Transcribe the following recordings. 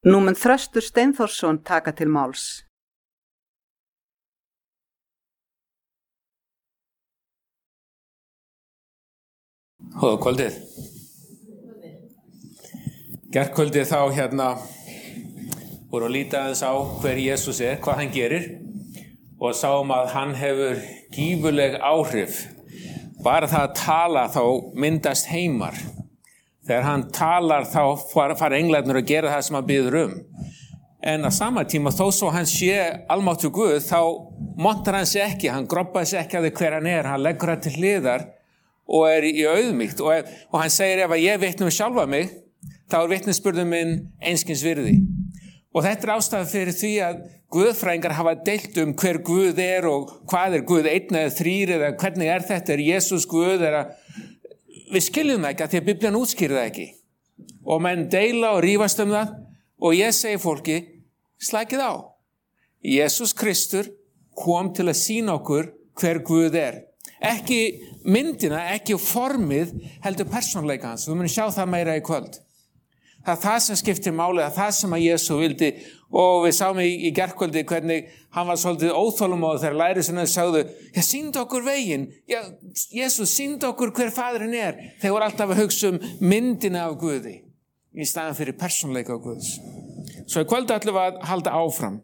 Nú mun Þröstur Steinþórsson taka til máls. Góða kvöldið. Gærkvöldið þá voru að líta aðeins á hver Jesús hvað hann gerir og sáum að hann hefur gífurleg áhrif. Bara það að tala þá myndast heimar. Þegar hann talar þá fara englarnir að gera það sem hann biður En á sama tíma þó svo hann sé almáttugur Guð þá montar hann sig ekki, hann groppaði sig ekki að því hver hann hann leggur það til hliðar og í auðmýkt og hann segir ef að ég vitni sjálfa mig þá vitnisburður minn einskis virði. Og þetta ástæða fyrir því að guðfræðingar hafa deilt hver Guð og hvað Guð, einn eða þrír eða hvernig þetta, Jesús Guð við skiljum ekki að því að Biblían útskýrir það ekki. Og menn deila og rífast það og ég segi fólki, slækið á. Jesús Kristur kom til að sýna okkur hver Guð Ekki myndina, ekki formið, heldur persónuleika hans. Við munum sjá það meira í kvöld. Það það sem skiptir máli, það sem að Jesú vildi og við sáum í gærkvöldi hvernig hann var svolítið óþolumóður þegar lærisveinarnir sögðu, sýndu okkur veginn, Jesú sýndu okkur hver faðirinn Þeir voru alltaf að hugsa myndina af Guði í staðan fyrir persónuleika af Guðs. Svo í kvöldi ætlum við að halda áfram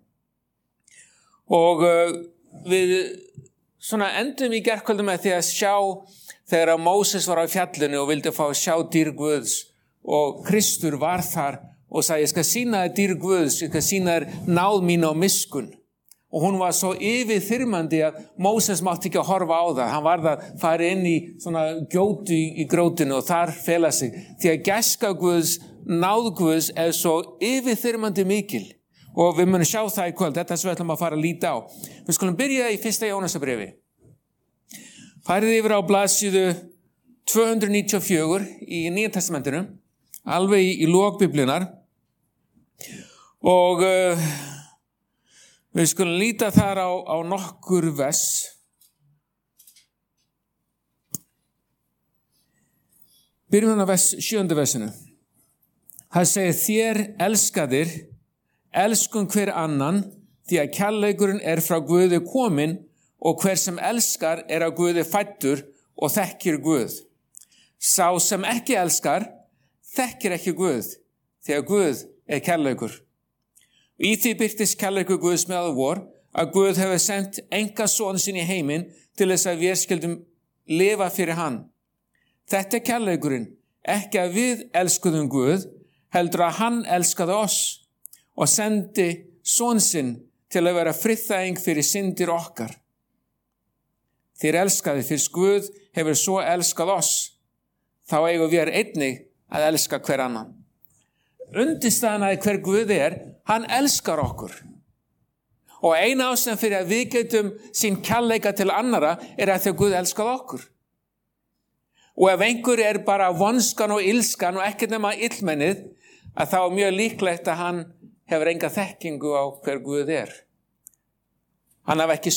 og við endum í gærkvöldi með því að sjá þegar að Móses var á fjallinu og vildi fá að sjá dýr Guðs og Kristur var þar og sagði, ég skal sýna þér dýr Guðs, ég skal sýna þér náð mína og miskunn. Og hún var svo yfirþyrmandi að Móses mátti ekki að horfa á það. Hann varð að fara inn í svona gjótu í grótinu og þar fela sig. Því að gæska Guðs, náð Guðs svo yfirþyrmandi mikil. Og við munum sjá það í kvöld, þetta sem við ætlum að fara að líta á. Við skulum byrja í 1. Jónasarbréfi. Farið yfir á blaðsíðu 294 í Nýja testamentinu, alveg í lok Biblíunar. Og við skulum líta þar á nokkur vers. Byrjum á 7. versinu. Það segir, þér elskaðir, elskum hver annan, því að kærleikurinn frá Guði kominn og hver sem elskar af Guði fæddur og þekkir Guð. Sá sem ekki elskar, þekkir ekki Guð, því að Guð kærleikur. Í því birtist kærleikur Guðs meðal vor, að Guð hefur sendt einkason sinn í heiminn til þess að við skildum lifa fyrir hann. Þetta kærleikurinn, ekki að við elskuðum Guð, heldur að hann elskaði oss og sendi son sinn til að vera friðþæging fyrir syndir okkar. Þér elskaði fyrst Guð hefur svo elskað oss, þá eigum við einnig að elska hver annan. Undirstaðan hver Guð hann elskar okkur. Og eina ástæðan fyrir að við getum sín kærleika til annara að því að Guð elskað okkur. Og ef einhver bara vonskan og ilskan og ekkert nema illmennið, að þá mjög líklegt að hann hefur enga þekkingu á hver Guð Hann hafa ekki